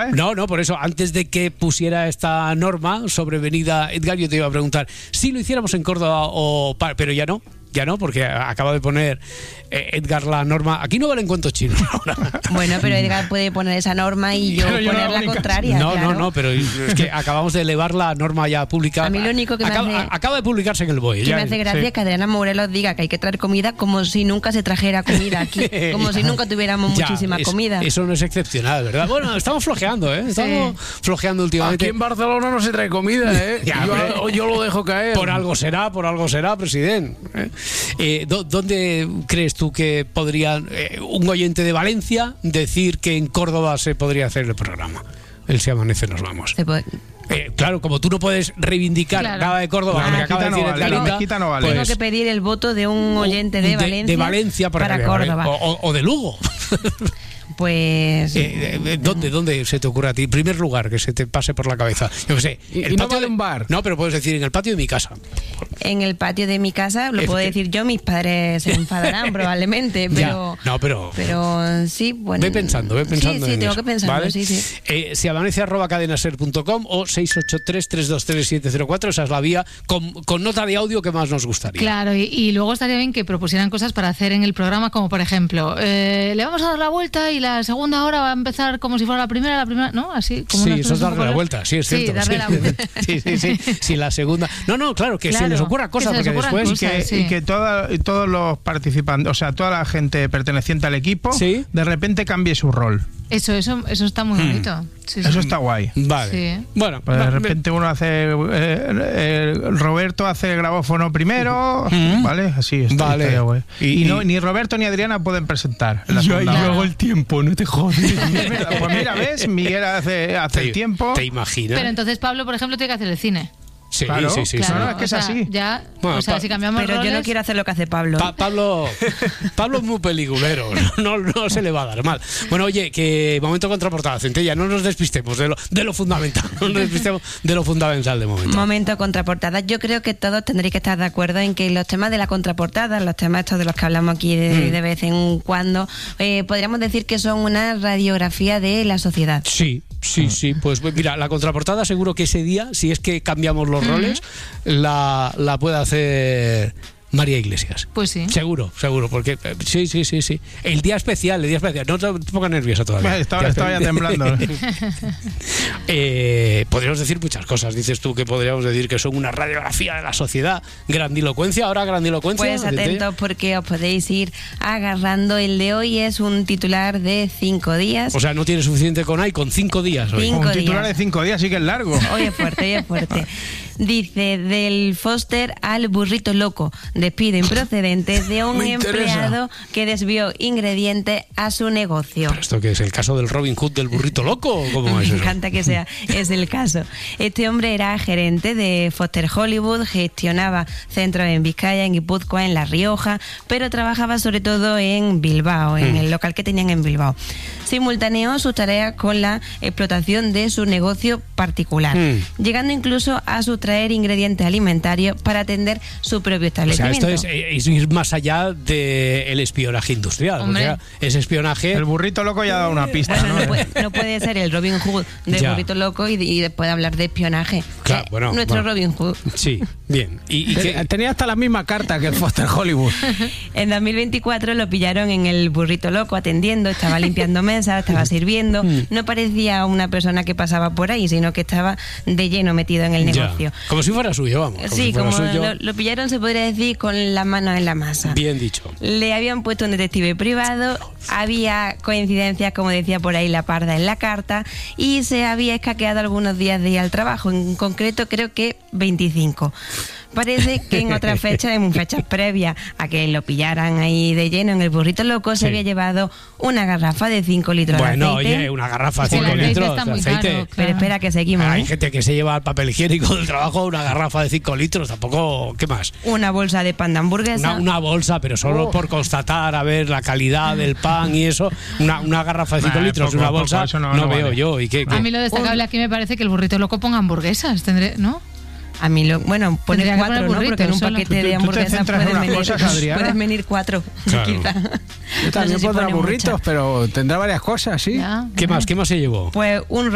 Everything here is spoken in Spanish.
¿sabes? No, por eso, antes de que pusiera esta norma sobrevenida Edgar, yo te iba a preguntar si lo hiciéramos en Córdoba pero ya no, porque acaba de poner Edgar la norma. Aquí no valen cuentos chinos. Bueno, pero Edgar puede poner esa norma y yo poner la contraria. No, pero es que acabamos de elevar la norma ya pública. A mí lo único que acaba de publicarse en el BOE. Que me hace gracia que Adriana Morelos diga que hay que traer comida como si nunca se trajera comida aquí, como si nunca tuviéramos muchísima comida. Eso no es excepcional, ¿verdad? Bueno, estamos flojeando, Estamos flojeando últimamente. Aquí en Barcelona no se trae comida, yo lo dejo caer. Por algo será, presidente. ¿Dónde crees tú que podría un oyente de Valencia decir que en Córdoba se podría hacer el programa? El Si Amanece Nos Vamos. Claro, como tú no puedes reivindicar nada de Córdoba, porque acaba de decir Edgarita, no vale. Tengo que pedir el voto de un oyente de Valencia. De Valencia para Córdoba. O de Lugo. Pues... ¿Dónde se te ocurre a ti? Primer lugar que se te pase por la cabeza. Yo qué sé. ¿Y no vale un bar? No, pero puedes decir en el patio de mi casa. En el patio de mi casa, lo puedo decir yo, mis padres se enfadarán probablemente, pero... Pero sí, bueno... Ve pensando Sí, tengo que pensarlo, ¿vale? sí. Si amanece@cadenaser.com o 683-323-704, esa es la vía con nota de audio que más nos gustaría. Claro, y luego estaría bien que propusieran cosas para hacer en el programa, como por ejemplo, le vamos a dar la vuelta y la segunda hora va a empezar como si fuera la primera, ¿no? Así como sí, eso es darle la vuelta, sí, es cierto. Sí, darle la vuelta. Sí, la segunda... No, claro, que se les ocurra cosas, porque después... Y que todos los participantes, o sea, toda la gente perteneciente al equipo, de repente cambie su rol. Eso está muy bonito. Sí. Eso está guay. Vale. Sí. Bueno, pues de repente uno hace... Roberto hace el grabófono primero, ¿vale? Así está. Vale. Guay. Y ni Roberto ni Adriana pueden presentar. Yo hago el tiempo, no te jodes. Pues mira, ¿ves? Miguel hace el tiempo. ¿Te imaginas? Pero entonces Pablo, por ejemplo, tiene que hacer el cine. Sí, claro, sí. Claro, es que es así. Ya, bueno, si cambiamos pero roles... yo no quiero hacer lo que hace Pablo. Pablo es muy peliculero, no se le va a dar mal. Bueno, oye, que momento contraportada, Centella, no nos despistemos de lo fundamental, no nos despistemos de lo fundamental de momento. Momento contraportada. Yo creo que todos tendréis que estar de acuerdo en que los temas de la contraportada, los temas estos de los que hablamos aquí de vez en cuando, podríamos decir que son una radiografía de la sociedad. Sí, pues mira, la contraportada seguro que ese día, si es que cambiamos los roles, la puede hacer María Iglesias. Pues sí. Seguro, porque sí. El día especial. No te pongas nerviosa todavía. Estaba ya temblando. Podríamos decir muchas cosas. Dices tú que podríamos decir que son una radiografía de la sociedad. Grandilocuencia, ahora grandilocuencia. Pues atentos porque os podéis ir agarrando. El de hoy es un titular de 5 días. O sea, no tiene suficiente con 5 días hoy. Un titular de 5 días sí que es largo. Hoy es fuerte. Dice, del Foster al burrito loco, despido improcedente de un empleado que desvió ingredientes a su negocio. ¿Pero esto qué es? ¿El caso del Robin Hood del burrito loco? ¿O cómo es eso? Me encanta que sea, es el caso. Este hombre era gerente de Foster Hollywood, gestionaba centros en Vizcaya, en Guipúzcoa, en La Rioja, pero trabajaba sobre todo en Bilbao, en el local que tenían en Bilbao. Simultaneó sus tareas con la explotación de su negocio particular, llegando incluso a sustraer ingredientes alimentarios para atender su propio establecimiento. O sea, esto es ir más allá del espionaje industrial. O sea, es espionaje... El burrito loco ya ha dado una pista, ¿no? No puede ser el Robin Hood del burrito loco y después hablar de espionaje. Claro, nuestro Robin Hood. Sí, bien. Y tenía hasta la misma carta que el Foster Hollywood. En 2024 lo pillaron en el burrito loco atendiendo, estaba limpiando mesas, estaba sirviendo. No parecía una persona que pasaba por ahí, sino que estaba de lleno metido en el negocio. Como si fuera suyo, vamos. Sí, como lo pillaron, se podría decir, con las manos en la masa. Bien dicho. Le habían puesto un detective privado, había coincidencias, como decía por ahí la parda en la carta, y se había escaqueado algunos días de ir al trabajo, en concreto creo que 25. Parece que en otras fechas, en fechas previas a que lo pillaran ahí de lleno en el burrito loco, se había llevado una garrafa de 5 litros de aceite. Bueno, oye, una garrafa de 5 litros de aceite. Caro, claro. Pero espera que seguimos. Hay gente que se lleva el papel higiénico del trabajo, una garrafa de 5 litros, tampoco, ¿qué más? Una bolsa de pan de hamburguesa. Una bolsa, pero solo por constatar, a ver, la calidad del pan y eso. Una garrafa de 5 litros, una bolsa, no veo yo. ¿Y qué? A mí lo destacable aquí me parece que el burrito loco ponga hamburguesas, ¿no? A mí pone 4, ¿no? Porque en un paquete de hamburguesas pueden venir 4, claro. quizá. Yo también pondrá burritos, pero tendrá varias cosas, ¿sí? ¿Qué más se llevó? Pues un